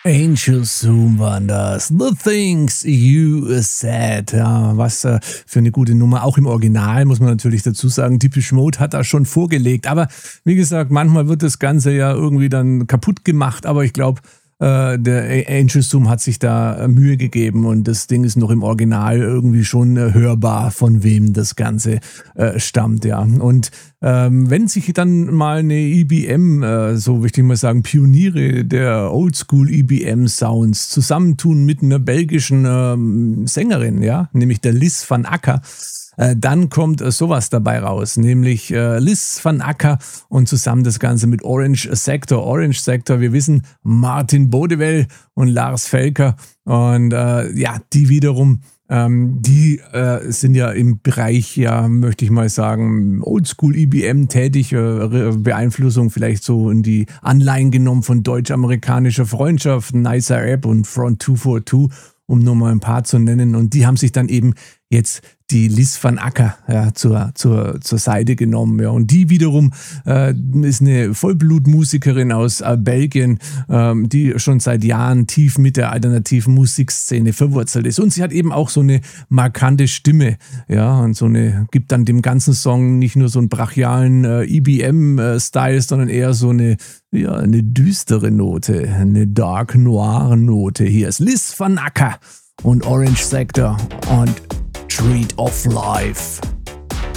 Angel Zoom waren das. The Things You Said. Ja, was für eine gute Nummer. Auch im Original muss man natürlich dazu sagen. Depeche Mode hat das schon vorgelegt. Aber wie gesagt, manchmal wird das Ganze ja irgendwie dann kaputt gemacht. Aber ich glaube, der Angel Zoom hat sich da Mühe gegeben und das Ding ist noch im Original irgendwie schon hörbar, von wem das Ganze stammt, ja. Und wenn sich dann mal eine EBM, so möchte ich mal sagen, Pioniere der Oldschool EBM Sounds zusammentun mit einer belgischen Sängerin, ja, nämlich der Liz van Acker, dann kommt sowas dabei raus, nämlich Liz van Acker und zusammen das Ganze mit Orange Sector. Orange Sector, wir wissen, Martin Bodewell und Lars Felker und ja, die wiederum, die sind ja im Bereich, ja, möchte ich mal sagen, Oldschool EBM tätig, Beeinflussung vielleicht so in die Anleihen genommen von deutsch-amerikanischer Freundschaft, Nicer App und Front 242, um nur mal ein paar zu nennen. Und die haben sich dann eben jetzt die Liz van Acker, ja, zur Seite genommen. Ja. Und die wiederum ist eine Vollblutmusikerin aus Belgien, die schon seit Jahren tief mit der alternativen Musikszene verwurzelt ist. Und sie hat eben auch so eine markante Stimme. Ja, und gibt dann dem ganzen Song nicht nur so einen brachialen EBM-Style, sondern eher so eine düstere Note, eine Dark Noir Note. Hier ist Liz van Acker und Orange Sector und Treat of Life.